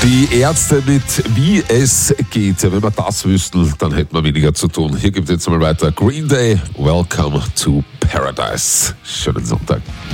Die Ärzte mit Wie es geht. Wenn wir das wüssten, dann hätten wir weniger zu tun. Hier gibt es jetzt mal weiter. Green Day, Welcome to Paradise. Schönen Sonntag.